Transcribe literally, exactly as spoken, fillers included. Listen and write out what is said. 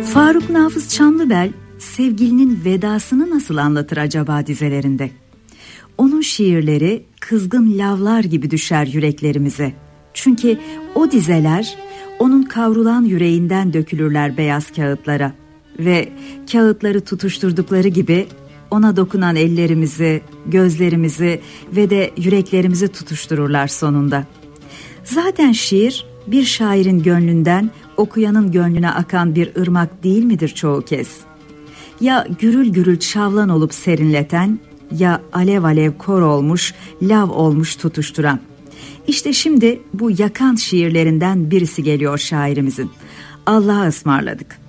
Faruk Nafiz Çamlıbel sevgilinin vedasını nasıl anlatır acaba dizelerinde? Onun şiirleri kızgın lavlar gibi düşer yüreklerimize. Çünkü o dizeler onun kavrulan yüreğinden dökülürler beyaz kağıtlara ve kağıtları tutuşturdukları gibi ona dokunan ellerimizi, gözlerimizi ve de yüreklerimizi tutuştururlar sonunda. Zaten şiir bir şairin gönlünden okuyanın gönlüne akan bir ırmak değil midir çoğu kez? Ya gürül gürül çavlan olup serinleten, ya alev alev kor olmuş, lav olmuş tutuşturan. İşte şimdi bu yakan şiirlerinden birisi geliyor şairimizin. Allah'a ısmarladık.